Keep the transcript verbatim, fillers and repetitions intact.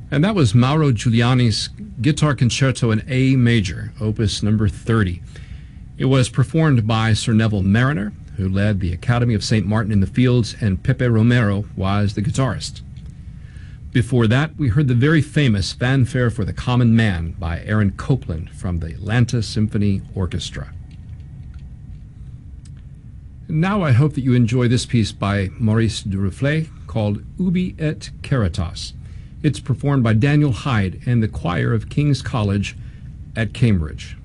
And that was Mauro Giuliani's Guitar Concerto in A Major, Opus number thirty. It was performed by Sir Neville Mariner, who led the Academy of Saint Martin in the Fields, and Pepe Romero was the guitarist. Before that, we heard the very famous Fanfare for the Common Man by Aaron Copland from the Atlanta Symphony Orchestra. Now I hope that you enjoy this piece by Maurice Duruflé called Ubi et Caritas. It's performed by Daniel Hyde and the choir of King's College at Cambridge.